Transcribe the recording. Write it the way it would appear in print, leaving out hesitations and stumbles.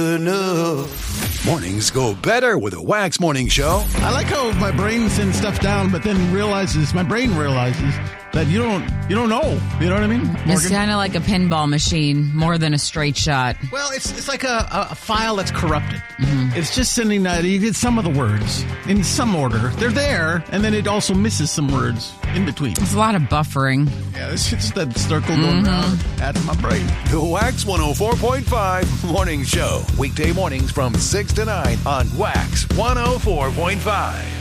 Mornings go better with a Wax Morning Show. I like how my brain sends stuff down, but then my brain realizes that you don't know. You know what I mean, Morgan? It's kind of like a pinball machine, more than a straight shot. Well, it's like a file that's corrupted. Mm-hmm. It's just sending that. You get some of the words in some order. They're there, and then it also misses some words in between. It's a lot of buffering. Yeah, it's just that circle going around. That's my brain. The Wax 104.5 Morning Show. Weekday mornings from 6 to 9 on Wax 104.5.